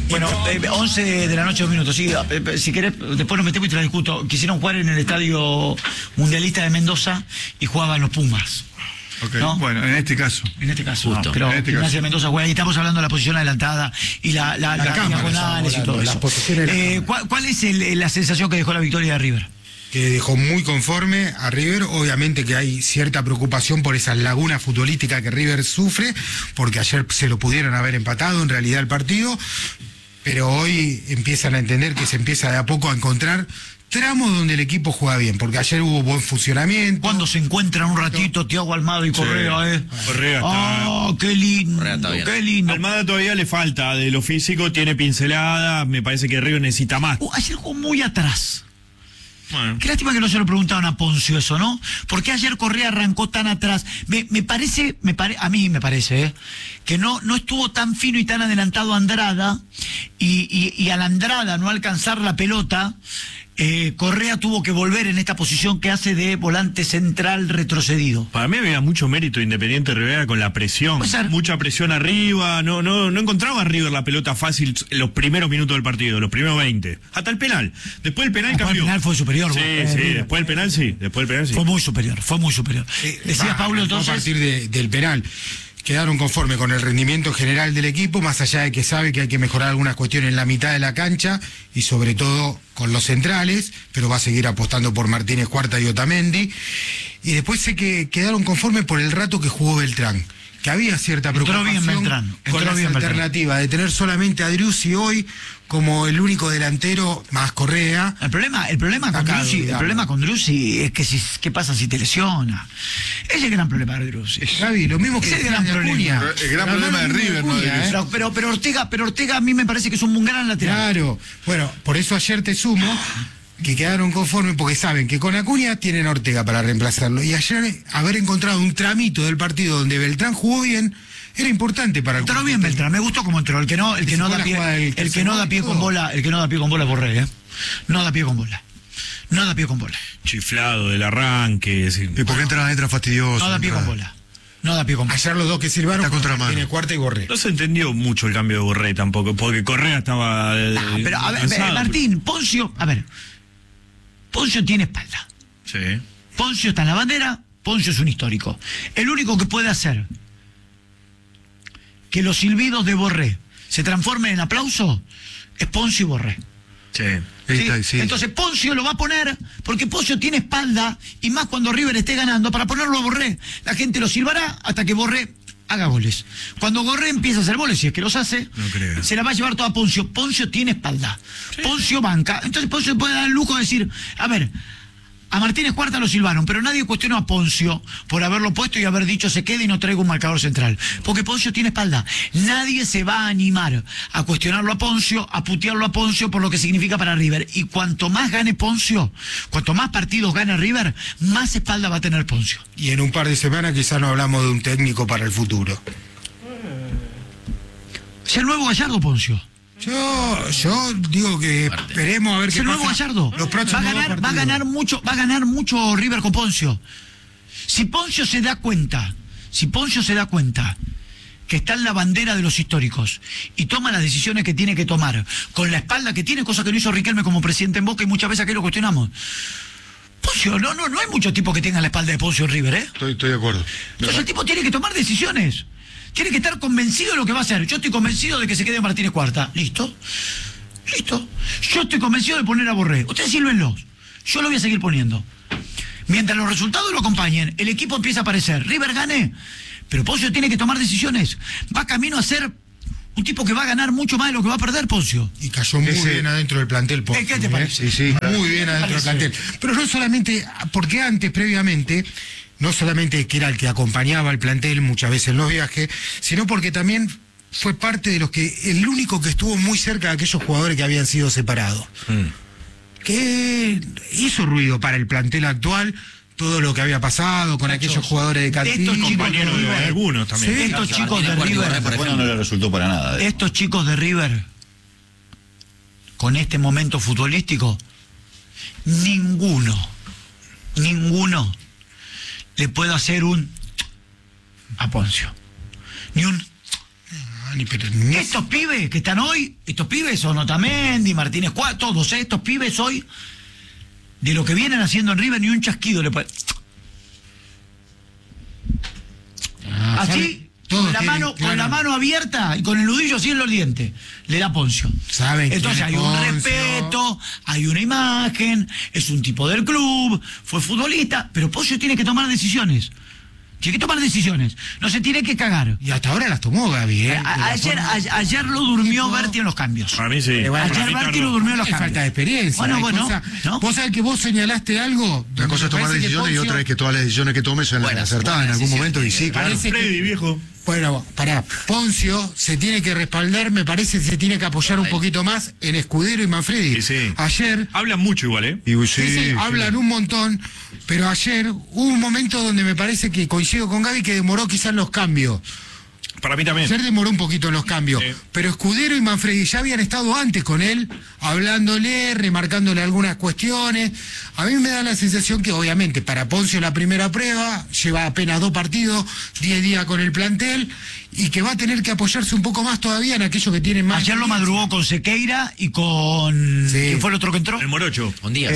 Bueno, 11 de la noche, 2 minutos. Sí, si querés, después nos metemos y te la discuto. Quisieron jugar en el Estadio Mundialista de Mendoza y jugaban los Pumas. Okay. ¿No? Bueno, en este caso. En este caso, justo. no, pero en este Gimnasia caso. de Mendoza juega y estamos hablando de la posición adelantada y las diagonales y todo eso. ¿Cuál es la sensación que dejó la victoria de River? Que dejó muy conforme a River, obviamente que hay cierta preocupación por esas lagunas futbolísticas que River sufre, porque ayer se lo pudieron haber empatado en realidad el partido, pero hoy empiezan a entender que se empieza de a poco a encontrar tramos donde el equipo juega bien, porque ayer hubo buen funcionamiento. Cuando se encuentran un ratito Thiago Almada y Correa, Correa está... ¡Oh, qué lindo! Correa está bien. ¡Qué lindo! Almada todavía le falta, de lo físico tiene pincelada, me parece que River necesita más. Ayer jugó muy atrás. Bueno. Qué lástima que no se lo preguntaron a Poncio eso, ¿no? ¿Por qué ayer Correa arrancó tan atrás? A mí me parece, que no estuvo tan fino y tan adelantado Andrada, y al Andrada no alcanzar la pelota, Correa tuvo que volver en esta posición que hace de volante central retrocedido. Para mí había mucho mérito Independiente Rivera con la presión, mucha presión arriba, no encontraba a River la pelota fácil en los primeros minutos del partido, los primeros 20, hasta el penal. Después el penal cambió. El penal fue superior. Sí, después el penal sí. Fue muy superior. Decía Pablo entonces. A partir del penal. Quedaron conforme con el rendimiento general del equipo, más allá de que sabe que hay que mejorar algunas cuestiones en la mitad de la cancha y sobre todo con los centrales, pero va a seguir apostando por Martínez Cuarta y Otamendi. Y después sé que quedaron conformes por el rato que jugó Beltrán, que había cierta preocupación con la alternativa de tener solamente a Driussi hoy como el único delantero más Correa. El problema con Driussi es que ¿qué pasa si te lesiona? Ese es el gran problema de Driussi. Javi, lo mismo que es el gran problema. El gran problema de River, ¿no? Pero Ortega a mí me parece que es un gran lateral. Claro, bueno, por eso ayer te sumo que quedaron conformes porque saben que con Acuña tienen a Ortega para reemplazarlo. Y ayer haber encontrado un tramito del partido donde Beltrán jugó bien era importante para el entró bien Beltrán, me gustó cómo entró. El que no da pie con bola es Borré, No da pie con bola. Chiflado del arranque. ¿Y por qué entra fastidioso? No da pie con bola. Ayer los dos que silbaron tiene Cuarta y Borré. No se entendió mucho el cambio de Borré tampoco, porque Correa estaba... pero a ver, Martín, Poncio tiene espalda. Sí. Poncio está en la bandera, Poncio es un histórico. El único que puede hacer que los silbidos de Borré se transformen en aplauso es Poncio y Borré. Sí. ¿Sí? Entonces Poncio lo va a poner porque Poncio tiene espalda, y más cuando River esté ganando, para ponerlo a Borré. La gente lo silbará hasta que Borré haga goles. Cuando Borré empieza a hacer goles, si es que los hace, se la va a llevar toda Poncio. Poncio tiene espalda. Sí. Poncio banca. Entonces Poncio puede dar el lujo de decir, a ver, a Martínez Cuarta lo silbaron, pero nadie cuestionó a Poncio por haberlo puesto y haber dicho se quede y no traigo un marcador central. Porque Poncio tiene espalda. Nadie se va a animar a cuestionarlo a Poncio, a putearlo a Poncio por lo que significa para River. Y cuanto más gane Poncio, cuanto más partidos gane River, más espalda va a tener Poncio. Y en un par de semanas quizás no hablamos de un técnico para el futuro. Es el nuevo Gallardo, Poncio. Yo digo que esperemos a ver qué pasa. Es el nuevo Gallardo. Va a ganar mucho River con Poncio. Si Poncio se da cuenta que está en la bandera de los históricos y toma las decisiones que tiene que tomar con la espalda que tiene, cosa que no hizo Riquelme como presidente en Boca, y muchas veces aquí lo cuestionamos. Poncio, no hay muchos tipos que tengan la espalda de Poncio en River, ¿eh? Estoy de acuerdo. Entonces el tipo tiene que tomar decisiones. Tiene que estar convencido de lo que va a hacer. Yo estoy convencido de que se quede Martínez Cuarta. ¿Listo? Yo estoy convencido de poner a Borré. Ustedes sílvenlos. Yo lo voy a seguir poniendo. Mientras los resultados lo acompañen, el equipo empieza a aparecer. River gane, pero Poncio tiene que tomar decisiones. Va camino a ser un tipo que va a ganar mucho más de lo que va a perder Poncio. Y cayó muy bien adentro del plantel. ¿Qué te parece? Sí. Muy bien adentro del plantel. Pero no solamente, porque antes, previamente, no solamente que era el que acompañaba al plantel muchas veces en los viajes, sino porque también fue parte de el único que estuvo muy cerca de aquellos jugadores que habían sido separados. Que hizo ruido para el plantel actual todo lo que había pasado con aquellos jugadores de Cantín. Estos compañeros de algunos también. Sí, estos chicos de River, no le resultó para nada. Estos chicos de River, con este momento futbolístico, ninguno le puedo hacer un a Poncio. Ni un Estos pibes que están hoy, estos pibes son Otamendi, Martínez Cuadra, todos estos pibes hoy, de lo que vienen haciendo en River, ni un chasquido le puede... Así... Con la mano abierta y con el nudillo así en los dientes, le da Poncio. Entonces hay un respeto, hay una imagen, es un tipo del club, fue futbolista, pero Poncio tiene que tomar decisiones. Tiene que tomar decisiones, no se tiene que cagar. Y hasta ahora las tomó Gaby, Ayer lo durmió Berti en los cambios. Para mí sí. Ayer Berti lo durmió en los cambios. Falta de experiencia. ¿no? Vos sabés que vos señalaste algo. Una cosa es tomar decisiones y otra es que todas las decisiones que tomes son las acertadas en algún momento. Y sí, claro. Freddy, viejo. Bueno, Poncio se tiene que respaldar, me parece que se tiene que apoyar un poquito más en Escudero y Manfredi. Sí. Ayer... Hablan mucho igual, ¿eh? Sí, hablan un montón, pero ayer hubo un momento donde me parece que coincido con Gaby que demoró quizás los cambios. Para mí también. Ayer demoró un poquito en los cambios, pero Escudero y Manfredi ya habían estado antes con él, hablándole, remarcándole algunas cuestiones. A mí me da la sensación que obviamente para Poncio la primera prueba, lleva apenas 2 partidos, 10 días con el plantel, y que va a tener que apoyarse un poco más todavía en aquellos que tienen más... Ayer lo madrugó con Sequeira y con... ¿Quién fue el otro que entró? El Morocho. Con Díaz.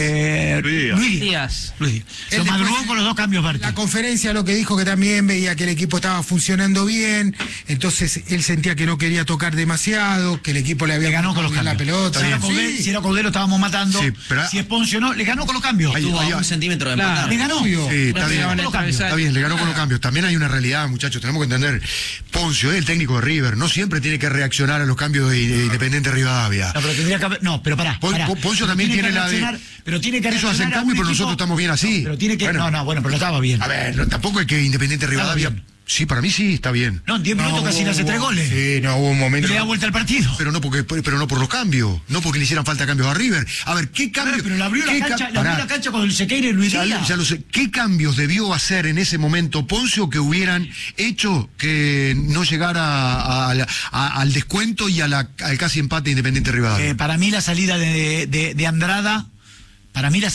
Luis Díaz. Lo madrugó con los 2 cambios, Berti. La conferencia lo que dijo que también veía que el equipo estaba funcionando bien, entonces él sentía que no quería tocar demasiado, que el equipo le había ganó con los cambios. la pelota. Si era Cordero estábamos matando, Sí, pero... si es Poncio no, le ganó con los cambios. Tuvo a 1 centímetro de empatar. Le ganó. Sí, está bien, le ganó con los cambios. También hay una realidad, muchachos, tenemos que entender. Poncio es el técnico de River, no siempre tiene que reaccionar a los cambios de Independiente Rivadavia. No, pero tendría que haber... No, pero pará. Poncio también tiene la de... Pero tiene que Eso hacen cambio, pero nosotros estamos bien así. Pero tiene que... Bueno, bueno, pero estaba bien. A ver, tampoco es que Independiente Rivadavia... Sí, para mí sí, está bien. No, en 10 minutos casi le hace 3 goles. Sí, no hubo un momento... Le da vuelta al partido. Pero no por los cambios, no porque le hicieran falta cambios a River. A ver, ¿qué cambios? Pero le abrió la cancha con el Sequeira y Luis Díaz. Ya lo sé. ¿Qué cambios debió hacer en ese momento Poncio que hubieran hecho que no llegara al descuento y al casi empate Independiente Rivadavia? Para mí la salida de Andrada, para mí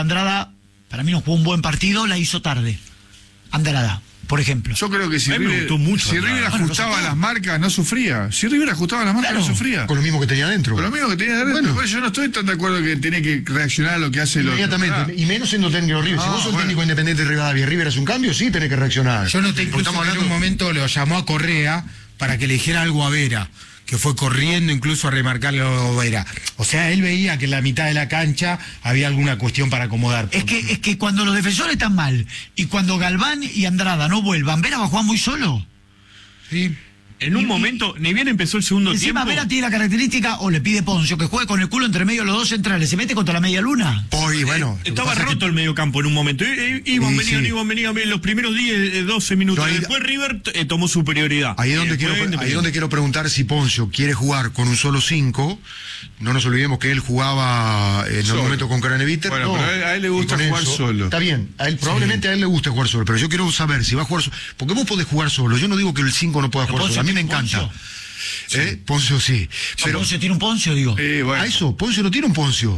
no jugó un buen partido, la hizo tarde. Andrada, por ejemplo. Yo creo que si A mí me gustó mucho, River ajustaba las marcas, no sufría. Si River ajustaba las marcas, no sufría. Con lo mismo que tenía adentro. Con lo mismo que tenía adentro. Bueno. Yo no estoy tan de acuerdo que tiene que reaccionar a lo que hace el otro. Inmediatamente, y menos siendo técnico de River. Si vos sos técnico Independiente de Rivadavia y River hace un cambio, sí tenés que reaccionar. Yo noté incluso que en un momento lo llamó a Correa para que le dijera algo a Vera, que fue corriendo incluso a remarcarle a Vera. O sea, él veía que en la mitad de la cancha había alguna cuestión para acomodar. Es que cuando los defensores están mal y cuando Galván y Andrada no vuelvan, Vera va a jugar muy solo. Sí. En un momento, ni bien empezó el segundo Encima tiempo. Vera tiene la característica, o le pide Poncio, que juegue con el culo entre medio de los 2 centrales, se mete contra la media luna. Hoy, bueno. Estaba roto el mediocampo en un momento. Iban, venían los primeros 10, 12 minutos. Después River tomó superioridad. Ahí es donde quiero preguntar si Poncio quiere jugar con un solo 5. No nos olvidemos que él jugaba en algún momento con Craneviter. Bueno, pero a él le gusta jugar solo. Está bien, probablemente a él le guste jugar solo, pero yo quiero saber si va a jugar solo. Porque vos podés jugar solo. Yo no digo que el 5 no pueda jugar solo. A mí me encanta. Poncio sí. Pero Poncio tiene un Poncio, digo. Bueno. A eso, Poncio no tiene un Poncio.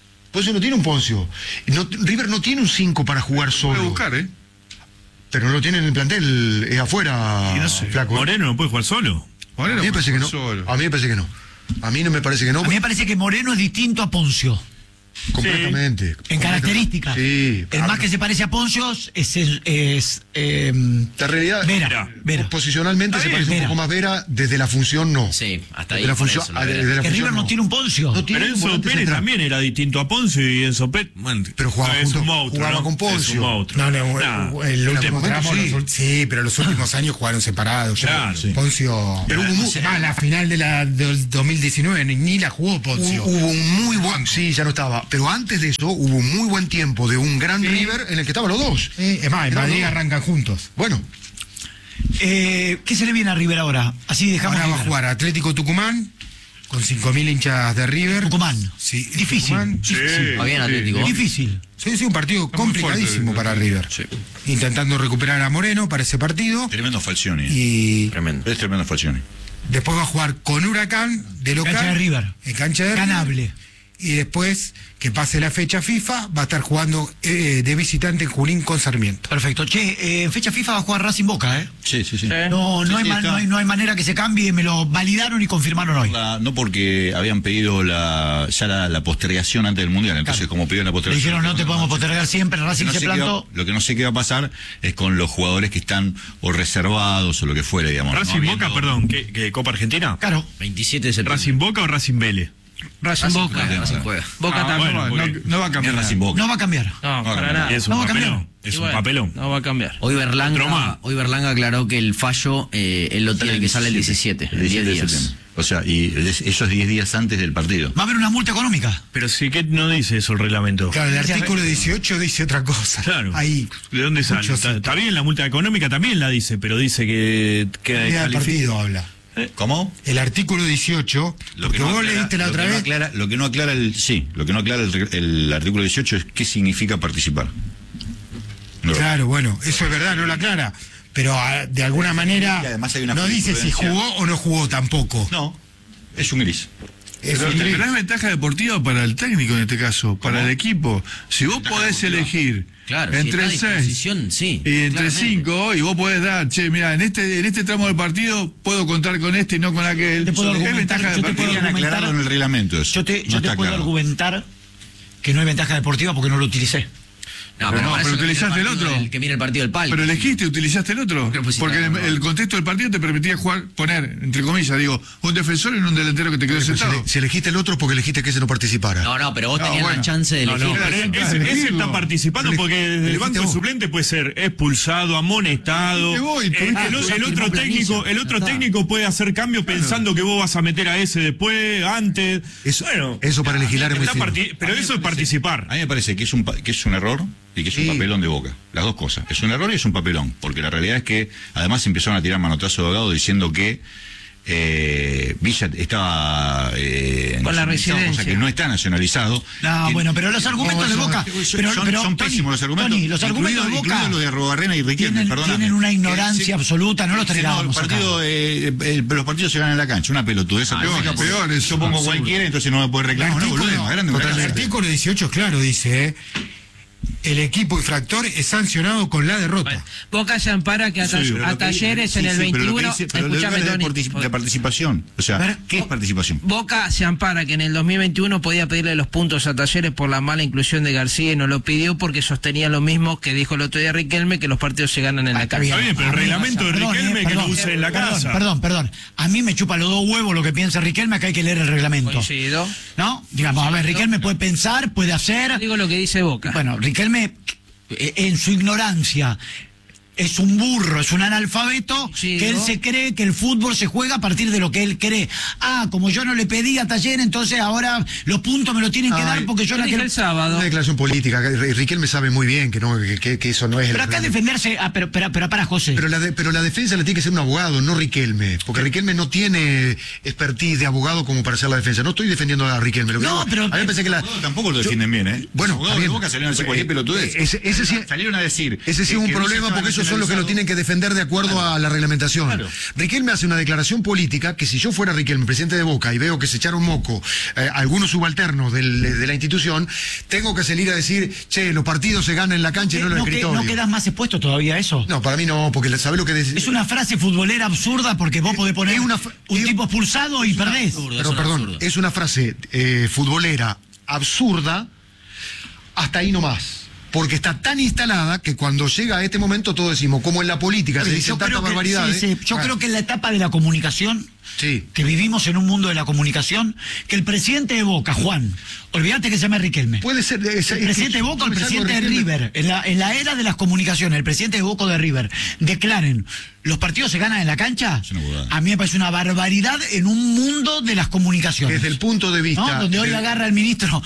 River no tiene un 5 para jugar solo. Puede buscar, Pero no lo tiene en el plantel, es afuera, Y no sé, flaco. Moreno no puede jugar solo. A mí me parece que no. A mí me parece que no. A mí no me parece que no. A mí me parece que Moreno es distinto a Poncio. Completamente. En características. Sí. El más que se parece a Poncio es la realidad, Vera. Posicionalmente se parece un poco más Vera, desde la función no. Sí, hasta ahí. Desde la función, Que River no tiene un Poncio. Pero Enzo Pérez también era distinto a Poncio y Enzo Pérez. Pero jugaba con Poncio. El último tramo, sí, pero los últimos años jugaron separados. Claro, sí. Poncio. Pero hubo la final del 2019 ni la jugó Poncio. Hubo un muy buen. Sí, ya no estaba. Pero antes de eso hubo un muy buen tiempo de un gran River en el que estaban los dos. Es más, en Madrid arrancan juntos. Bueno. ¿Qué se le viene a River ahora? Así dejamos. Ahora va a jugar Atlético Tucumán con 5.000 hinchas de River. Tucumán. Sí, difícil. Tucumán. Sí, Va bien Atlético. Difícil. Sí, un partido complicadísimo para River. Sí. Intentando recuperar a Moreno para ese partido. Tremendo Falcioni. Y Tremendo. Es tremendo Falcioni. después va a jugar con Huracán de local. Cancha de River. En cancha de River. Ganable. y después que pase la fecha FIFA va a estar jugando de visitante en Junín con Sarmiento. Perfecto. Che, en fecha FIFA va a jugar Racing Boca, ¿eh? Sí. No hay manera que se cambie, me lo validaron y confirmaron hoy. No porque habían pedido la postergación antes del Mundial, entonces como pidieron la Le postergación... dijeron no te podemos postergar siempre, Racing se plantó. Lo que no sé qué va a pasar es con los jugadores que están o reservados o lo que fuera, digamos. Racing Boca, perdón, ¿qué Copa Argentina? Claro. 27 de septiembre. ¿Racing Boca o Racing Vélez? Racing Boca. Racing juega. Boca también. Bueno, No va a cambiar. Racing Boca. No va a cambiar. No, para nada. Es No un va a cambiar. papelón. Es Y un bueno, papelón. No va a cambiar. Hoy Otro más. Berlanga aclaró que el fallo él lo tiene que sale el 17, El en 10 17 de días. septiembre. O sea, y esos 10 días antes del partido. Va a haber una multa económica. Pero sí que no dice eso el reglamento. Claro, el artículo 18 dice otra cosa. Claro. Ahí. ¿De dónde sale? Muchos- Está bien, la multa económica también la dice, pero dice que queda El día del partido habla. ¿Cómo? El artículo 18, porque vos leíste la otra vez. Lo que no aclara el artículo 18 es qué significa participar. No. Claro, bueno, eso es verdad, no lo aclara. Pero de alguna manera Y además hay una no dice si jurisprudencia. jugó o no jugó tampoco. No, es un gris. Es Pero un gris. es ventaja deportiva para el técnico en este caso, para el equipo. Si vos podés elegir Claro, si entre está a 6 disposición, sí, y entre claramente. 5, y vos podés dar, che, mira, en este tramo del partido puedo contar con este y no con aquel. Te puedo Es argumentar, ventaja yo te deportiva. puedo Deberían argumentar- aclararlo en el reglamento eso. Yo te No está puedo claro. argumentar que no hay ventaja deportiva porque no lo utilicé. No, Pero no, para pero eso utilizaste el partido otro. del que mira el partido del palco. Pero elegiste, utilizaste el otro. Pero pues sí, Porque claro, el contexto del partido te permitía poner, entre comillas, digo, un defensor y un delantero que te quedó Pero sentado. si elegiste el otro es porque elegiste que ese no participara. No, pero vos No, tenías bueno. la chance de elegir. Ese está participando porque desde el elegiste banco de vos. suplente puede ser expulsado, amonestado. Te voy, tuviste El otro técnico puede hacer cambio pensando que vos vas a meter a ese después, antes. Eso para legislar es muy está fino. pero eso es participar. A mí me parece que es un error y que es un Sí. papelón de Boca. Las dos cosas. Es un error y es un papelón. Porque la realidad es que además empezaron a tirar manotazo de abogado diciendo que Villa estaba Con la nacionalizado, residencia. cosa que no está nacionalizado. No, Que- bueno, pero los argumentos de Boca. son Tony, pésimos los argumentos. Tony, los argumentos de Boca incluidos los de Arrobarrena y Riquelme, perdóname. tienen una ignorancia Sí. absoluta, no los Sí, no, tolerábamos acá. los partidos se ganan en la cancha, una pelotudez. peor eso. Yo pongo Absurdo. cualquiera, entonces no me puede reclamar. No, artículo- volvemos, grande, el grande. artículo 18, claro, dice, el equipo infractor es sancionado con la derrota. Bueno, Boca se ampara que a, Sí, pero a lo que- Talleres sí, en el sí, pero lo que 21. dice- pero lo Escuchame, que Tony. de participación. O sea, ¿qué es participación? Boca se ampara que en el 2021 podía pedirle los puntos a Talleres por la mala inclusión de García y no lo pidió porque sostenía lo mismo que dijo el otro día Riquelme, que los partidos se ganan en la Está cancha. Está bien, pero el A mí, reglamento de perdón, Riquelme que lo use en la casa. Perdón. A mí me chupa los dos huevos lo que piensa Riquelme, que hay que leer el reglamento. Coincido. ¿No? Digamos, a ver, Riquelme puede pensar, puede hacer. Digo lo que dice Boca. Bueno, Riquelme, en su ignorancia, es un burro, es un analfabeto, Sí, que él ¿no? se cree que el fútbol se juega a partir de lo que él cree. Ah, como yo no le pedí a Taller, entonces ahora los puntos me lo tienen que Ay, dar porque yo Yo la dije quiero... el sábado. Una declaración política. Riquelme sabe muy bien que eso no es Pero acá defenderse... Ah, pero para José. Pero la defensa la tiene que ser un abogado, no Riquelme. Porque Riquelme no tiene expertise de abogado como para hacer la defensa. No estoy defendiendo a Riquelme. Lo que No, digo- pero- a mí me parece que la... Tampoco lo defienden bien, ¿eh? Bueno, Los abogados está de bien. Boca salieron a decir cualquier pelotudez. Ese sí- Salieron a decir. Ese sí es un que problema Villa porque estaba esos son los que lo tienen que defender de acuerdo a la reglamentación. Claro. Riquelme hace una declaración política que si yo fuera Riquelme, presidente de Boca, y veo que se echaron moco algunos subalternos de la institución, tengo que salir a decir, che, los partidos se ganan en la cancha y no en el escritorio. ¿No quedas más expuesto todavía a eso? No, para mí no, porque ¿sabés lo que decís? Es una frase futbolera absurda porque vos podés poner es una un tipo expulsado y perdés. Pero, perdón, es una frase futbolera absurda hasta ahí nomás. Porque está tan instalada que cuando llega a este momento todos decimos, como en la política se dicen tantas barbaridades. Yo creo que en la etapa de la comunicación, Sí. que vivimos en un mundo de la comunicación, que el presidente de Boca, Juan, olvídate que se llame Riquelme. Puede ser. El presidente de Boca o el presidente de River, en la era de las comunicaciones, el presidente de Boca o de River, declaren, ¿los partidos se ganan en la cancha? Es una burrada. A mí me parece una barbaridad en un mundo de las comunicaciones. Desde el punto de vista. ¿No? Donde hoy agarra al ministro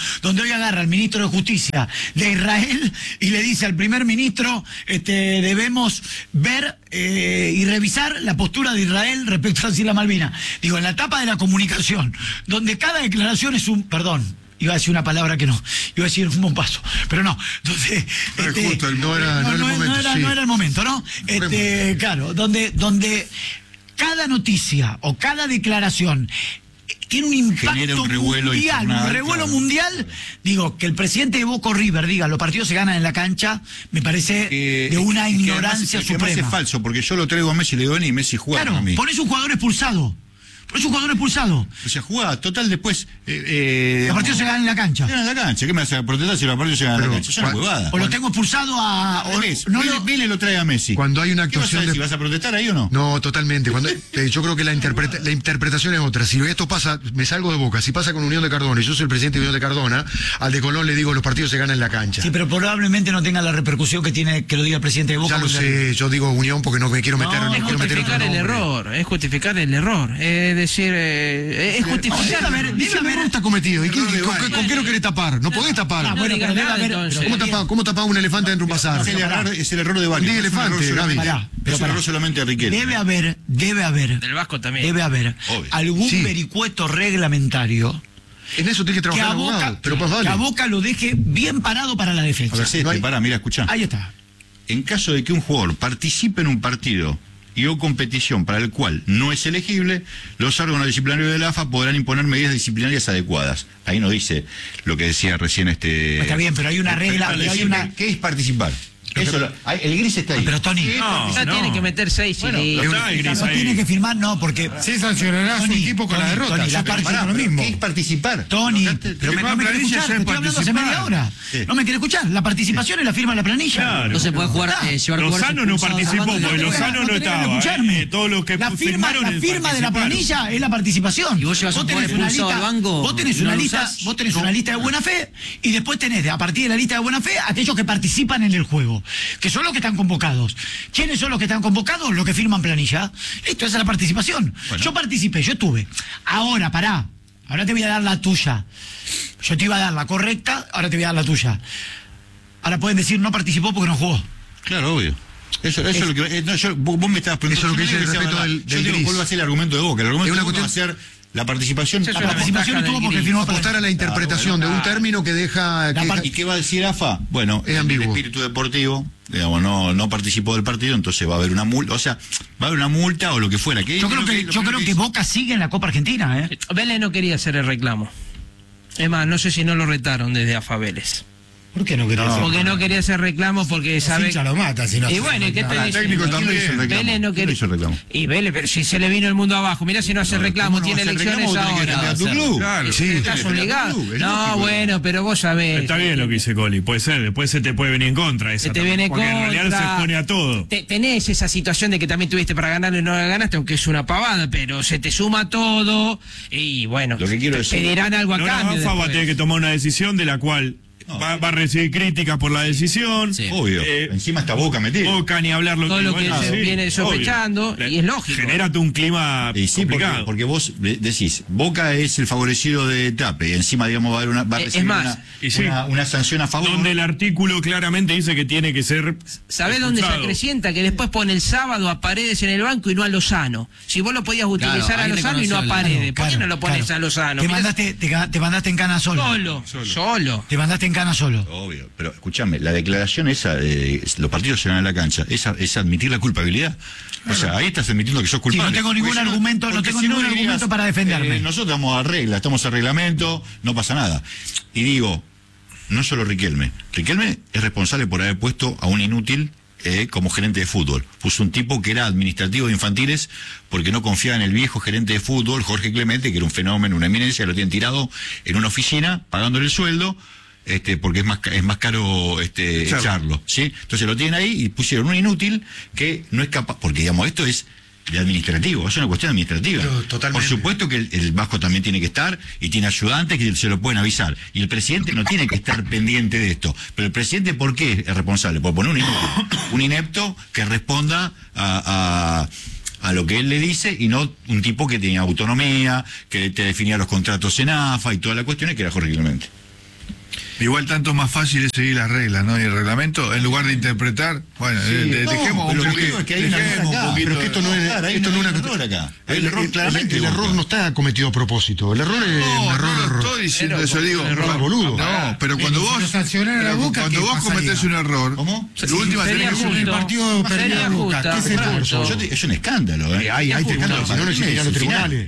de Justicia de Israel y le dice al primer ministro, debemos ver y revisar la postura de Israel respecto a las Islas Malvinas. Digo, en la etapa de la comunicación, donde cada declaración es un, perdón, iba a decir una palabra que no, iba a decir un bombazo, pero no, entonces justo, no era el momento, sí. no era el momento, ¿no? Claro, donde cada noticia o cada declaración tiene un impacto Genera un revuelo mundial, infernal, un revuelo claro. mundial. Digo, que el presidente de Boca River diga, los partidos se ganan en la cancha, me parece de una ignorancia es que además suprema. es falso, porque yo lo traigo a Messi y le digo, ven y Messi juega Claro, a mí. pones un jugador expulsado. Pones un jugador expulsado. O sea, juega, total, después... Los partidos se ganan en la cancha. Se ganan en la cancha. ¿Qué me hace protestar si los partidos se ganan en la cancha? Es una huevada. O lo tengo expulsado a... o- no lo- Vélez lo trae a Messi. Cuando hay una ¿Qué vas a actuación decir? ¿Vas a protestar ahí o no? No, totalmente. Yo creo que la interpretación es otra. Si esto pasa, me salgo de Boca, si pasa con Unión de Cardona y yo soy el presidente de Unión de Cardona, al de Colón le digo, los partidos se ganan en la cancha. Sí, pero probablemente no tenga la repercusión que tiene que lo diga el presidente de Boca. Ya lo sé, yo digo Unión porque no me quiero meter, no Es quiero meter otro justificar el nombre. error, es justificar el error. Es decir, es justificar. Dice, el error está cometido. ¿Y con qué lo querés tapar? No podés tapar. Ah, bueno, pero debe haber... ¿Cómo tapás un elefante dentro de un bazar? Es el error de varios. Diga elefante, Gaby. Es un error solamente de Riquelme. Debe haber Del Vasco también. debe haber Obvio. algún Sí. vericueto reglamentario En eso tiene que que trabajar a el Boca, abogado. Pero pues que vale. a Boca lo deje bien parado para la defensa. A ver, sí, No hay- pará, mira, escuchá. Ahí está. En caso de que un jugador participe en un partido y o competición para el cual no es elegible, los órganos disciplinarios de la AFA podrán imponer medidas disciplinarias adecuadas. Ahí no dice lo que decía recién Está bien, pero hay una regla, Pero hay decir una... ¿Qué es participar? el gris está ahí. Pero Tony, Ya tiene que meter 6 y no está el gris no ahí. tiene que firmar, no, porque... Sí sancionará a su Tony, equipo con la Tony, derrota. Tony, Yo la creo que parte- es lo mismo. ¿Qué es participar? Tony, Fíjate, pero firmar no me quiere planilla escuchar, es te estoy hablando hace media participar. hora. Sí. No me quiere escuchar. La participación es la firma de la planilla. Claro. No se puede jugar, llevar Lozano no participó, porque Lozano no tenés que estaba. escucharme. Todos los que la firma de la participaron. planilla es la participación. Y vos llevas un tenés jugador expulsado lista, al banco, vos tenés no una lo lista, usás. vos tenés una lista de buena fe y después tenés a partir de la lista de buena fe aquellos que participan en el juego, que son los que están convocados. ¿Quiénes son los que están convocados? Los que firman planilla. Listo, esa es la participación. Bueno. Yo participé, yo estuve. Ahora, pará. Ahora te voy a dar la tuya. Yo te iba a dar la correcta, ahora te voy a dar la tuya. Ahora pueden decir no participó porque no jugó. Claro, obvio. Eso es lo que. Vos me estabas preguntando. Eso es lo que yo dice no el digo que sea respeto verdad. del Yo digo gris. cuál va a ser el argumento de Boca. El argumento Es de una Boca va a ser la participación. Eso es La una participación ventaja estuvo del porque gris. firmó Apostar a la interpretación de un término que deja... ¿Y qué va a decir AFA? Bueno, Es ambiguo. el espíritu deportivo, digamos, no participó del partido, entonces va a haber una multa, o sea, va a haber una multa o lo que fuera. Yo creo que Boca sigue en la Copa Argentina, ¿eh? Vélez no quería hacer el reclamo. Es más, no sé si no lo retaron desde AFA Vélez. ¿Por qué no quería hacer? Porque no quería hacer reclamo porque sabe... Hincha lo mata si no Y hace bueno, ¿y qué reclamo. te dice? técnico ¿Quién lo también. hizo el reclamo? Vélez no ¿Quién quería... lo hizo el reclamo? Y Vélez, pero si se le vino el mundo abajo, mirá si no hace reclamo, ¿cómo no tiene va a hacer elecciones reclamo? Vos tenés que ahora. defender a tu club. Claro. Sí, Estás Tenés que defender a tu obligado. club, es No, lógico. bueno, pero vos sabés. Está bien lo que dice Coli, puede ser, después se te puede venir en contra esa. Se te también, viene porque en realidad contra. se pone a todo. Tenés esa situación de que también tuviste para ganarlo y no la ganaste, aunque es una pavada, pero se te suma todo y bueno, Lo que quiero te decir- pedirán algo a No, cambio. AFA va a después. tener que tomar una decisión de la cual va a recibir críticas por la decisión. Sí. Obvio. Encima está Boca metida. Boca ni hablar Todo lo que bueno, se sí, viene sospechando, obvio. y es lógico. Genérate un clima Y sí, complicado. porque vos decís, Boca es el favorecido de Tape y encima, digamos, va a haber va a Es recibir más, y sí. una sanción a favor. Donde el artículo claramente dice que tiene que ser. ¿Sabés dónde se expulsado. acrecienta? Que después pone el sábado a Paredes en el banco y no a Lozano. Si vos lo podías utilizar Claro, a ahí Lozano y no a reconoció Paredes, ¿por qué no lo pones Claro. a Lozano? Te Mirá, mandaste en cana solo. solo. Te mandaste en cana solo. Obvio, pero escúchame, la declaración esa de los partidos se ganan en la cancha, es admitir la culpabilidad. O sea, ahí estás admitiendo que sos culpable. Sí, no tengo ningún Porque si argumento, no porque tengo si ningún dirías, argumento para defenderme. Nosotros estamos a reglamento, no pasa nada. Y digo, no solo Riquelme. Riquelme es responsable por haber puesto a un inútil como gerente de fútbol. Puso un tipo que era administrativo de infantiles porque no confiaba en el viejo gerente de fútbol, Jorge Clemente, que era un fenómeno, una eminencia, lo tienen tirado en una oficina, pagándole el sueldo, porque es más caro echarlo, ¿sí? Entonces lo tienen ahí y pusieron un inútil que no es capaz, porque digamos, esto es de administrativo, es una cuestión administrativa. Pero totalmente. Por supuesto que el Vasco también tiene que estar y tiene ayudantes que se lo pueden avisar. Y el presidente no tiene que estar pendiente de esto. Pero el presidente, ¿por qué es responsable? Por poner un inepto que responda a lo que él le dice y no un tipo que tenía autonomía, que te definía los contratos en AFA y toda la cuestión, que era Jorge Clemente. Igual tanto más fácil es seguir las reglas, ¿no? Y el reglamento, en lugar de interpretar, bueno, dejemos pero un lo que digo poquito. es que hay un error acá. Pero es que esto no es, Claro, hay esto no es un una error acá. Hay un el, error claramente. el de error Boca. no está cometido a propósito. El error es No, un error. no estoy diciendo eso, digo. error boludo. No, pero cuando Si vos. lo sancionan a la Boca, Cuando ¿qué vos pasaría? cometés un error, ¿Cómo? lo último Sería tenés que justo. asumir. El partido perdió Sería a Boca. justa. ¿Qué se Pará, puso? Es un escándalo, ¿eh? Hay escándalo, si no, no existirían los tribunales.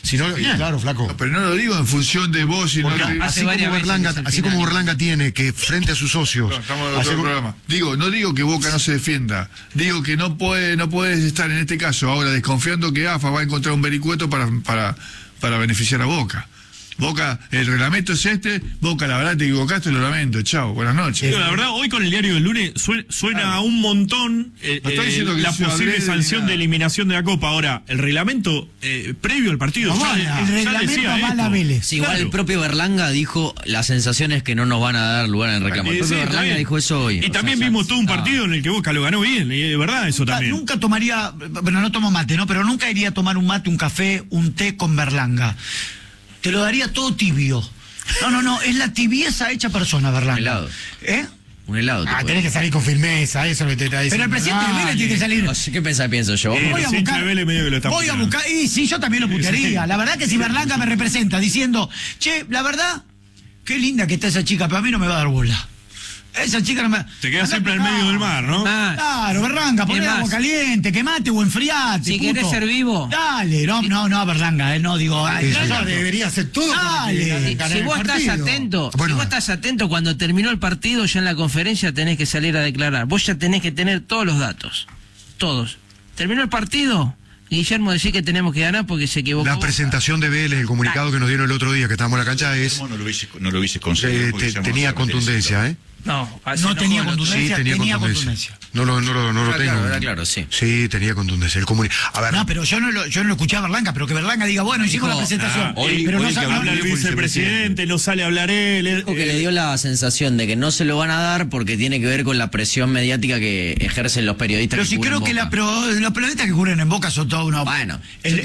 Si no, claro, flaco. No, pero no lo digo en función de vos, sino Porque que... así como Berlanga tiene que frente a sus socios... No, estamos en otro programa. No digo que Boca no se defienda. Digo que no puedes estar en este caso ahora desconfiando que AFA va a encontrar un vericueto para beneficiar a Boca. Boca, el reglamento es Boca, la verdad te equivocaste, lo lamento, chao, buenas noches. Digo, la verdad, hoy con el diario del lunes suena un montón la posible sanción de eliminación de la Copa. Ahora, el reglamento previo al partido el reglamento avala Vélez. Sí, igual el propio Berlanga dijo, la sensación es que no nos van a dar lugar en el reclamo. El propio Berlanga dijo eso hoy. Y también vimos todo un partido en el que Boca lo ganó bien, y de verdad eso también. Nunca tomaría, bueno, no tomo mate, ¿no? Pero nunca iría a tomar un mate, un café, un té con Berlanga. Te lo daría todo tibio. No, es la tibieza hecha persona, Berlanga. Un helado. Un helado. Tenés que salir con firmeza, eso es lo que te está diciendo. Pero el presidente de Vélez tiene que salir. No sé qué pienso yo. Voy a buscar, y sí, yo también lo putearía. La verdad que si Berlanga me representa diciendo, che, la verdad, qué linda que está esa chica, pero a mí no me va a dar bola. Esa chica no me... Te quedas siempre en medio del mar, ¿no? Claro, Berlanga, poné agua caliente, quemate o enfriate. Si querés ser vivo. Dale, no, Berlanga, no digo... Eso debería ser todo. Dale. Si vos estás atento, cuando terminó el partido, ya en la conferencia tenés que salir a declarar. Vos ya tenés que tener todos los datos. Todos. Terminó el partido... Guillermo decía que tenemos que ganar porque se equivocó. La presentación de Vélez, el comunicado que nos dieron el otro día que estábamos en la cancha es... No lo hubiese conseguido. Tenía contundencia, ¿eh? No tenía contundencia. Sí, tenía contundencia. No lo tengo. Claro, sí. Sí, tenía contundencia. A ver. No, pero yo no lo escuché a Berlanga, pero que Berlanga diga, bueno, hicimos la presentación. Pero no habla el vicepresidente, no sale a hablar él. Dijo que le dio la sensación de que no se lo van a dar porque tiene que ver con la presión mediática que ejercen los periodistas. Pero sí creo que los periodistas que cubren en Boca son todos unos... Bueno, el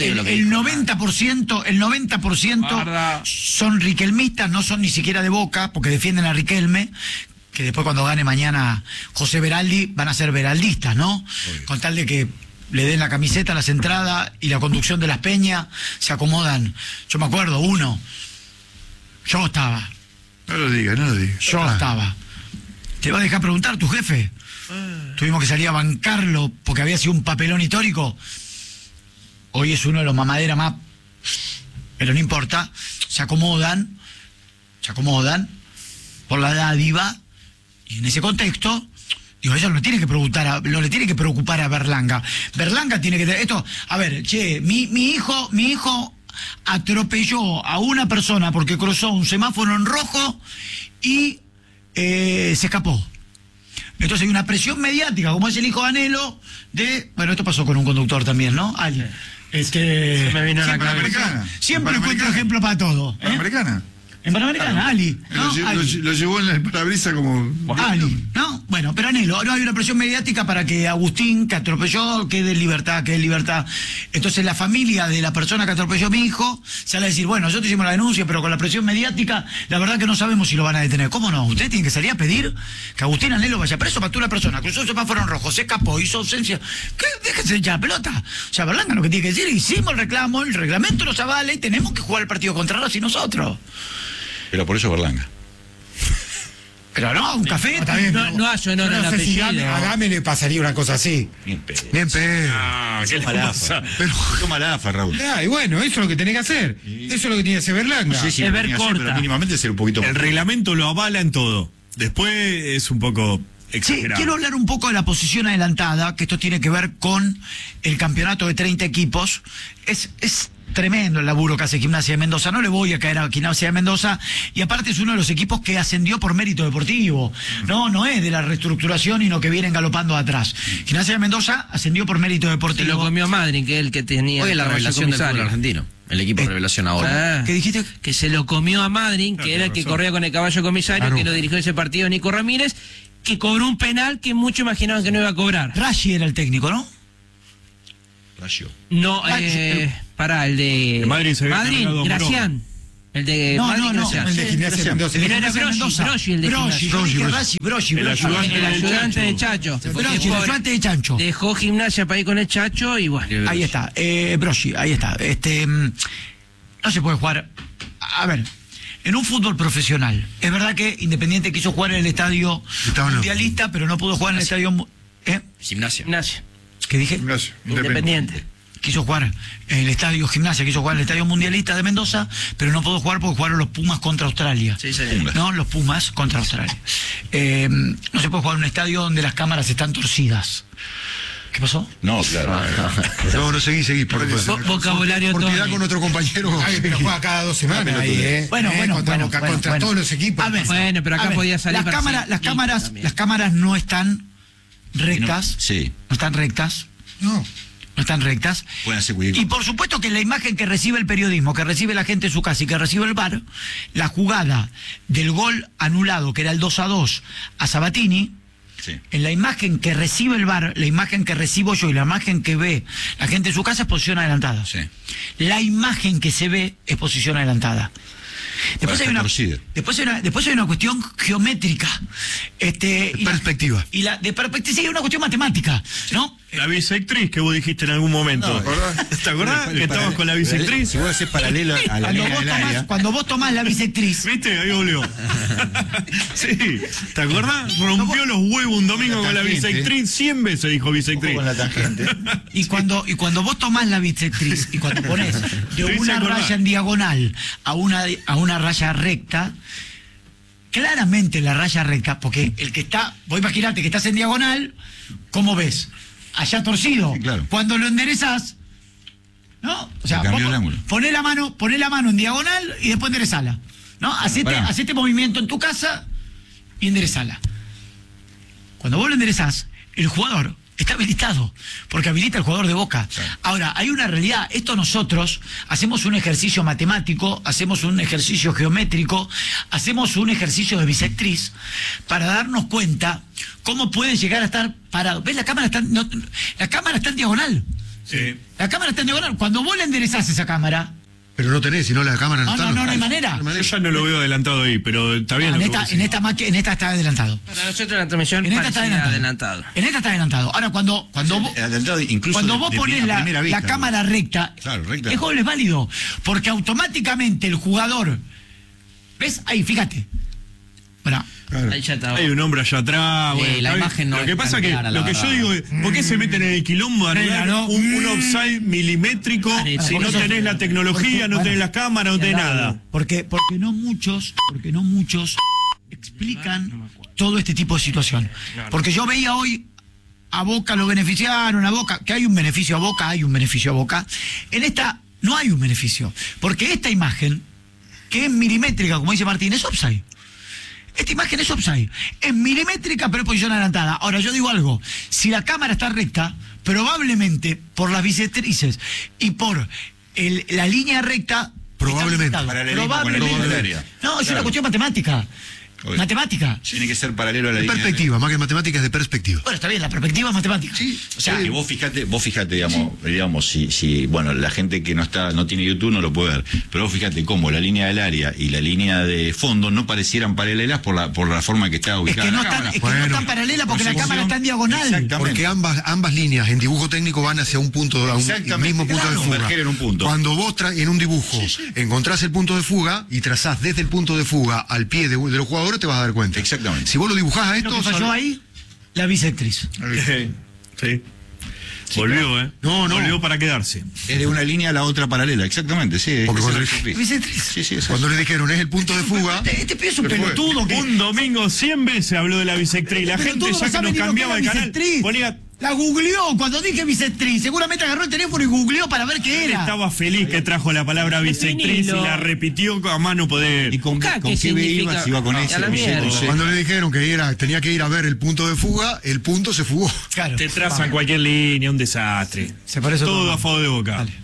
90% son riquelmistas, no son ni siquiera de Boca, porque defienden a Riquelme, que después cuando gane mañana José Beraldi van a ser beraldistas, ¿no? Con tal de que le den la camiseta, las entradas y la conducción de las peñas, se acomodan. Yo me acuerdo, yo estaba. No lo digas. Yo estaba. ¿Te va a dejar preguntar tu jefe? Tuvimos que salir a bancarlo porque había sido un papelón histórico. Hoy es uno de los mamaderas más... Pero no importa, se acomodan por la dádiva. Y en ese contexto, digo, eso no le tiene que preocupar a Berlanga. Berlanga tiene que tener esto. A ver, che, mi hijo atropelló a una persona porque cruzó un semáforo en rojo y se escapó. Entonces hay una presión mediática, como es el hijo de Anhelo, bueno, esto pasó con un conductor también, ¿no? Ali. Se me vino a la cabeza. Siempre encuentro ejemplo para todo. ¿Americana? En Panamericana, Ali. ¿no? Lo llevó en el parabrisas como... Ali, ¿no? Bueno, pero Anhelo, no hay una presión mediática para que Agustín, que atropelló, quede en libertad, Entonces la familia de la persona que atropelló a mi hijo sale a decir, bueno, nosotros hicimos la denuncia, pero con la presión mediática, la verdad que no sabemos si lo van a detener. ¿Cómo no? Ustedes tienen que salir a pedir que Agustín Anhelo vaya preso, mató a una persona, cruzó el semáforo en rojo, se escapó, hizo ausencia. ¿Qué? Déjense echar la pelota. O sea, Berlanga lo que tiene que decir, hicimos el reclamo, el reglamento nos avala y tenemos que jugar el partido contra los y nosotros. Pero por eso Berlanga. Pero no, un café. No hace honor al apellido. A Game le pasaría una cosa así. Bien pedo. ¿Qué le pasa? Toma la AFA, Raúl. Y bueno, eso es lo que tenés que hacer. Eso es lo que tiene que hacer Berlanga. No sé si es lo ver tenía que hacer, corta. pero mínimamente ser un poquito más. El reglamento lo avala en todo. Después es un poco exagerado. Sí, quiero hablar un poco de la posición adelantada, que esto tiene que ver con el campeonato de 30 equipos. Es tremendo el laburo que hace Gimnasia de Mendoza. No le voy a caer a Gimnasia de Mendoza. Y aparte es uno de los equipos que ascendió por mérito deportivo. No es de la reestructuración y no que vienen galopando atrás. Gimnasia de Mendoza ascendió por mérito deportivo. Se lo comió Madrid, que es el que tenía... Hoy es la revelación del fútbol argentino. El equipo revelación ahora. ¿Qué dijiste? Que se lo comió a Madrid, que era el que corría con el caballo comisario, Claro. que lo dirigió ese partido Nico Ramírez, que cobró un penal que muchos imaginaban que no iba a cobrar. Rashi era el técnico, ¿no? Rayo. No, el de... El Madrid se había Madrid, cargado a Morón. Gracián. El de No, Madrid, no, Gracián. El de Gimnasia de Mendoza. Pero era Broschi el de Gimnasia. Broschi. El ayudante El ayudante de Chacho. Broschi, el ayudante de Chancho. Dejó Gimnasia para ir con el Chacho y bueno. Ahí está, Broschi, ahí está. No se puede jugar. A ver, en un fútbol profesional, es verdad que Independiente quiso jugar en el estadio mundialista, pero no pudo jugar en el estadio. Gimnasia. Gimnasia. ¿Qué dije? Gimnasia, Independiente. quiso jugar en el estadio Gimnasia, quiso jugar en el estadio Mundialista de Mendoza, pero no pudo jugar porque jugaron los Pumas contra Australia. Sí, señor. No, los Pumas contra Australia. No se puede jugar en un estadio donde las cámaras están torcidas. ¿Qué pasó? No, claro. No, seguí. Vocabulario Porque da Tony. con otro compañero. Ay, pero juega cada 2 semanas ahí, Bueno, contra todos los equipos. A ver, Bueno, pero acá podía salir las cámaras no están rectas. Sí. No están rectas. No. No están rectas. Pueden hacer cualquier Y cosa. por supuesto que la imagen que recibe el periodismo, que recibe la gente en su casa y que recibe el VAR, la jugada del gol anulado, que era el 2-2 a Sabatini, Sí. en la imagen que recibe el VAR, la imagen que recibo yo y la imagen que ve la gente en su casa es posición adelantada. Sí. La imagen que se ve es posición adelantada. Después hay, una cuestión geométrica. Perspectiva. De perspectiva, sí, una cuestión matemática, ¿no? La bisectriz que vos dijiste en algún momento. ¿Te acordás que estábamos con la bisectriz? Si vos haces paralelo a la línea del área. Cuando vos tomás la bisectriz. ¿Viste? Ahí volvió. Sí. ¿Te acordás? Rompió los huevos un domingo con la bisectriz. 100 veces dijo bisectriz. Con la tangente. Y cuando vos tomás la bisectriz y cuando ponés de Te hice una acordar. raya en diagonal a una raya recta, claramente la raya recta, porque el que está, vos imaginate que estás en diagonal, ¿cómo ves? Allá torcido. Sí, claro. Cuando lo enderezás, ¿no? O sea, cambió vos el ángulo. poné la mano en diagonal y después enderezala. ¿No? Hacete movimiento en tu casa y enderezala. Cuando vos lo enderezás, el jugador está habilitado, porque habilita el jugador de Boca. Sí. Ahora, hay una realidad. Esto nosotros hacemos un ejercicio matemático, hacemos un ejercicio geométrico, hacemos un ejercicio de bisectriz para darnos cuenta cómo puede llegar a estar parado. ¿Ves? La cámara está en diagonal. Sí. La cámara está en diagonal. Cuando vos le enderezás esa cámara, Pero no tenés, si no la cámara no está. no hay manera. Yo ya no lo veo adelantado ahí, pero está bien. En lo que esta, vos en decís. esta está adelantado. Para nosotros la transmisión En esta está parecía adelantado. En esta está adelantado. Ahora, cuando vos, Adelantado incluso cuando vos de ponés a la primera vista, cámara recta, Claro, recta. el gol es válido. Porque automáticamente el jugador. ¿Ves? Ahí, fíjate. Bueno, Ahí ya está. Hay un hombre allá atrás. Sí, bueno, la está bien. imagen no Lo es que tan pasa que clara, la lo que verdad. yo digo es, ¿por qué se meten en el quilombo de anular ¿no? un offside milimétrico si porque no eso- tenés la tecnología, no tenés las cámaras, no tenés nada? porque no muchos explican todo este tipo de situación. Porque yo veía hoy a Boca lo beneficiaron, a Boca, que hay un beneficio a Boca, En esta no hay un beneficio, porque esta imagen, que es milimétrica, como dice Martín, es offside. Esta imagen es offside. Es milimétrica, pero es posición adelantada. Ahora, yo digo algo. Si la cámara está recta, probablemente por las bisectrices y por la línea recta... Probablemente. está habilitado. Paralelismo con la línea del área. No, es una Claro. cuestión matemática. Obvio. Matemática. Tiene que ser paralelo a la De línea. perspectiva, más que matemáticas, de perspectiva. Bueno, está bien, la perspectiva es matemática. Sí. O sea, Y vos fijate, digamos, si bueno, la gente que no tiene YouTube no lo puede ver, pero vos fijate cómo la línea del área y la línea de fondo no parecieran paralelas por la forma que está es ubicada que no la están, cámara. es que no Bueno, están paralelas porque la posición. cámara está en diagonal. Exactamente. Porque ambas líneas en dibujo técnico van hacia un punto, a un Exactamente, mismo punto claro. de fuga. Converger en un punto. Cuando vos en un dibujo encontrás el punto de fuga y trazás desde el punto de fuga al pie de los jugadores, te vas a dar cuenta. Exactamente. Si vos lo dibujás a Lo esto, que falló ahí, la bisectriz. Sí. Volvió, ¿eh? No. Volvió para quedarse. Es de una línea a la otra paralela, exactamente, sí. Porque cuando Bisectriz. Sí, sí, es cuando le dijeron es el punto de fuga, Este pibe es un pelotudo. que- Un domingo 100 veces habló de la bisectriz. La Pero gente todo ya que sabe nos ni lo que cambiaba era el canal bisectriz. ponía... La googleó cuando dije bisectriz. Seguramente agarró el teléfono y googleó para ver qué Él era. estaba feliz que trajo la palabra bisectriz y Definilo. la repitió a mano poder. ¿Y con Buscá qué qué B significa. iba? Si iba con No, ese, a la billete, mierda. sí. cuando le dijeron que tenía que ir a ver el punto de fuga, el punto se fugó. Claro. Te trazan cualquier línea, un desastre. Se parece todo todo. a favor de Boca. Dale.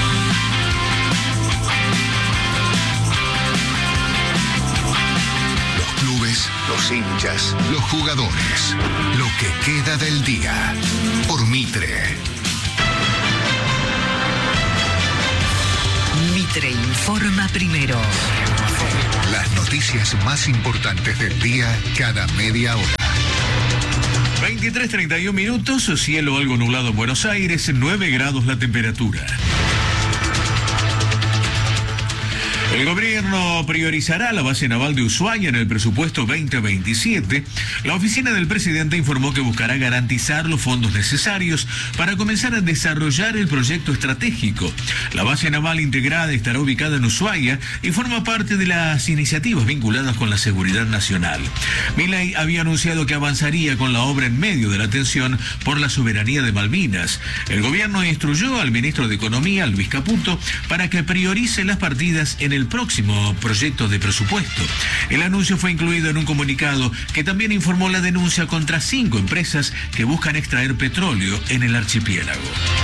Los clubes, los hinchas, los jugadores. Lo que queda del día. Por Mitre. Mitre informa primero. Las noticias más importantes del día cada media hora. 23:31 minutos, cielo algo nublado en Buenos Aires, 9 grados la temperatura. El gobierno priorizará la base naval de Ushuaia en el presupuesto 2027. La oficina del presidente informó que buscará garantizar los fondos necesarios para comenzar a desarrollar el proyecto estratégico. La base naval integrada estará ubicada en Ushuaia y forma parte de las iniciativas vinculadas con la seguridad nacional. Milei había anunciado que avanzaría con la obra en medio de la tensión por la soberanía de Malvinas. El gobierno instruyó al ministro de Economía, Luis Caputo, para que priorice las partidas en el próximo proyecto de presupuesto. El anuncio fue incluido en un comunicado que también informó la denuncia contra 5 empresas que buscan extraer petróleo en el archipiélago.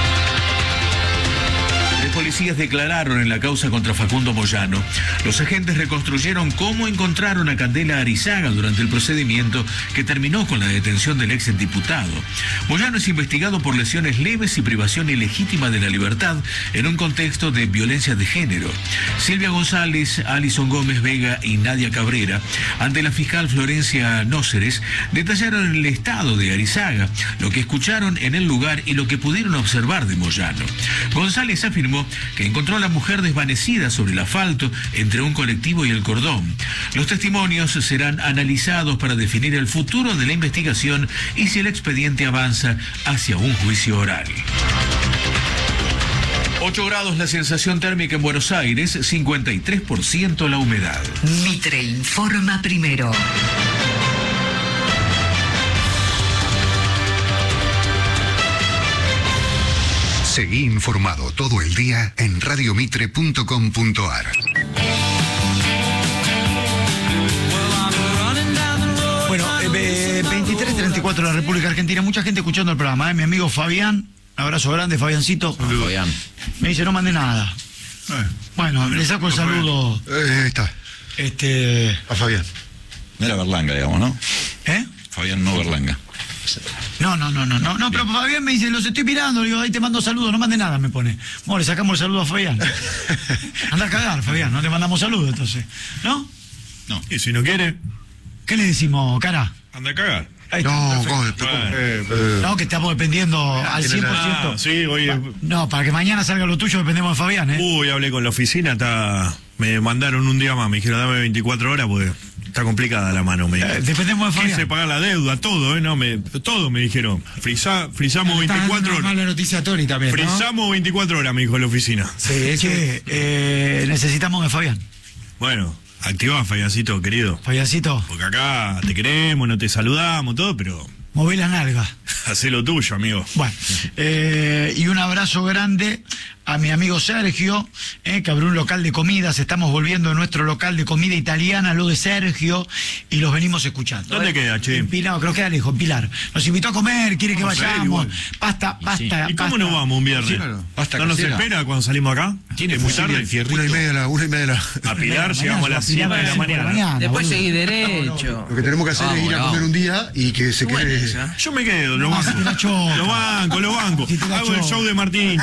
Policías declararon en la causa contra Facundo Moyano. Los agentes reconstruyeron cómo encontraron a Candela Arizaga durante el procedimiento que terminó con la detención del exdiputado. Moyano es investigado por lesiones leves y privación ilegítima de la libertad en un contexto de violencia de género. Silvia González, Alison Gómez Vega y Nadia Cabrera, ante la fiscal Florencia Nóceres, detallaron el estado de Arizaga, lo que escucharon en el lugar y lo que pudieron observar de Moyano. González afirmó que encontró a la mujer desvanecida sobre el asfalto entre un colectivo y el cordón. Los testimonios serán analizados para definir el futuro de la investigación y si el expediente avanza hacia un juicio oral. 8 grados la sensación térmica en Buenos Aires, 53% la humedad. Mitre informa primero. Seguí informado todo el día en radiomitre.com.ar. Bueno, 23:34 la República Argentina. Mucha gente escuchando el programa. Mi amigo Fabián, un abrazo grande, Fabiancito. Fabián. Me dice, no mande nada. Bueno, le saco el saludo. Ahí está. A Fabián. No era Berlanga, digamos, ¿no? ¿Eh? Fabián no Berlanga. No, pero Fabián me dice, los estoy mirando, digo, ahí te mando saludos, no mande nada, me pone. Bueno, le sacamos el saludo a Fabián. Anda a cagar, Fabián, no te mandamos saludos entonces. ¿No? No. Y si no quiere, ¿qué le decimos, cara? anda a cagar. No, que estamos dependiendo al 100%. Sí, oye. No, para que mañana salga lo tuyo dependemos de Fabián, ¿eh? Uy, hablé con la oficina, me mandaron un día más, me dijeron dame 24 horas porque está complicada la mano. Dependemos de Fabián. Quise pagar la deuda, todo, todo me dijeron. Frizamos 24 horas. Mala noticia a Tony también, ¿no? Frizamos 24 horas, me dijo la oficina. Sí, es que necesitamos de Fabián. Bueno, activá, Fabiancito, querido. Fabiancito. Porque acá te queremos, no te saludamos, todo, pero... Moví la nalga. Hacé lo tuyo, amigo. Bueno, y un abrazo grande a mi amigo Sergio, que abrió un local de comidas. Estamos volviendo a nuestro local de comida italiana, lo de Sergio, y los venimos escuchando. ¿Dónde queda, che? En Pilar, creo que queda lejos, en Pilar. Nos invitó a comer, quiere que vayamos. Pasta. ¿Y cómo nos vamos un viernes? Sí, claro. ¿No nos espera cuando salimos acá? ¿Tiene muy tarde? 1:30. A Pilar llegamos a las 7 de la mañana. Después seguí derecho. Lo que tenemos que hacer es ir a comer un día y que se quede. Yo me quedo, lo banco. Lo banco. Hago el show de Martín.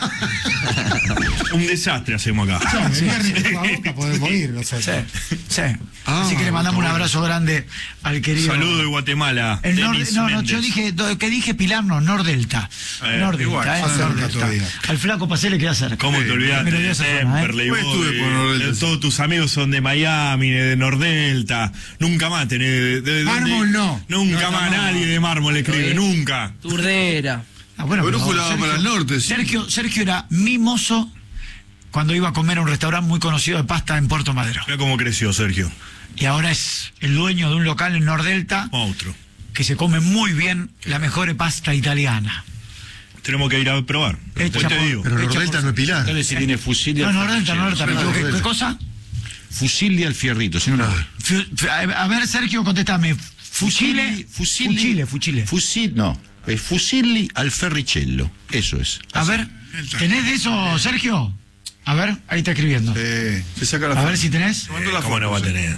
Un desastre hacemos acá. Podemos ir, Sí. Así que le mandamos un abrazo grande al querido. Saludo de Guatemala. Yo dije Pilar, no, Nordelta. Nordelta. Al flaco Pasé le queda cerca. ¿Cómo te olvidaste de Temperley? Todos tus amigos son de Miami, de Nordelta. Nunca más tenés. Mármol no. Nunca más nadie de Mármol escribe, nunca. Turdera. Brújula para el norte. Sergio era mimoso cuando iba a comer a un restaurante muy conocido de pasta en Puerto Madero. Mira cómo creció Sergio. Y ahora es el dueño de un local en Nordelta. Monstruo. Que se come muy bien la mejor pasta italiana. Tenemos que ir a probar. Te digo. Pero Nordelta no es Pilar. Dale si tiene fusil No, Nordelta, me equivoqué. ¿Qué cosa? Fusil al fierrito, si no lo A ver, Sergio, contéstame. Fucile. No, es fusilli al ferricello. Eso es. A ver, ¿tenés de eso, Sergio? A ver, ahí está escribiendo. Se saca la a ver si tenés. ¿Cómo no va a tener?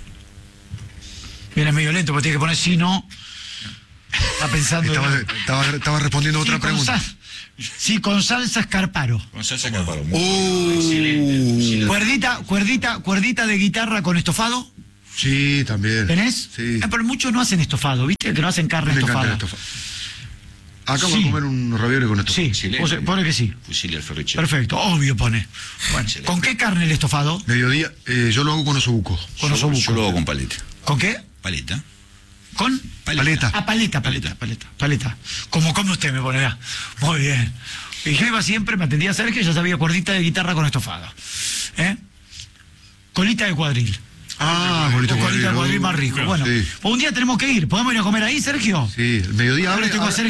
Viene medio lento, porque tiene que poner si no. Está pensando. Estaba respondiendo otra pregunta. Sí, con salsa escarparo. Con salsa escarparo. Cuerdita de guitarra con estofado. Sí, también. ¿Tenés? Sí. Pero muchos no hacen estofado, ¿viste? Que no hacen carne estofada. Acabo de comer unos ravioles con esto. Sí, pone que sí. Fusil al ferrichero. Perfecto, obvio pone. Bueno, ¿con qué carne el estofado? Mediodía, yo lo hago con osobuco. Yo lo hago con paleta. ¿Con qué? Paleta. ¿Con? Paleta. Ah, paleta. Como come usted me ponerá. Muy bien. Y yo iba siempre, me atendía a Sergio, ya sabía cuerdita de guitarra con estofado. Colita de cuadril. Colita de cuadril más rico. Bueno, sí. Un día tenemos que ir. ¿Podemos ir a comer ahí, Sergio? Sí, el mediodía ahora abre. tengo que hacer